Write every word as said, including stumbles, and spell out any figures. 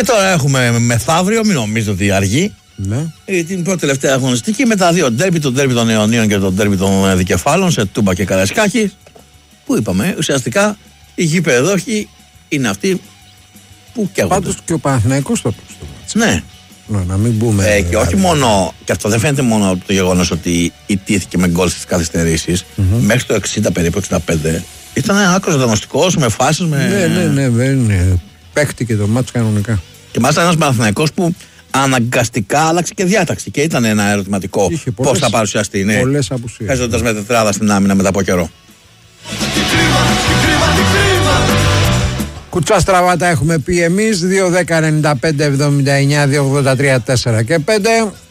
τώρα έχουμε μεθαύριο, μην νομίζετε ότι αργεί. Ναι. Την πρώτη τελευταία αγωνιστική με τα δύο ντέρμπι, τον ντέρμπι των Αιωνίων και τον ντέρμπι των Δικεφάλων σε Τούμπα και Καραϊσκάκη. Που είπαμε, ουσιαστικά οι γηπεδόχοι είναι αυτοί που καίγονται. Πάντως και ο Παναθηναϊκός το πει. Ναι. Ναι, να μην μπούμε. Ε, και όχι μόνο, και αυτό δεν φαίνεται μόνο από το γεγονός ότι ιτήθηκε με γκολ στις καθυστερήσεις. Mm-hmm. Μέχρι το εξήντα περίπου, εξήντα πέντε. Ήταν άκρος δανωστικός, με φάσεις, με. Ναι, ναι, ναι, ναι, ναι. Παίχτηκε το μάτς κανονικά. Και μάλιστα ένας Παναθηναϊκός που αναγκαστικά άλλαξε και διάταξη. Και ήταν ένα ερωτηματικό πώς θα παρουσιαστεί. Ναι. Πολλές απουσίες. Παίζοντας με τετράδα στην άμυνα μετά από καιρό. Κουτσά στραβάτα έχουμε πει εμείς. Δύο δέκα ενενήντα πέντε εβδομήντα εννιά δύο ογδόντα τρία τέσσερα και πέντε.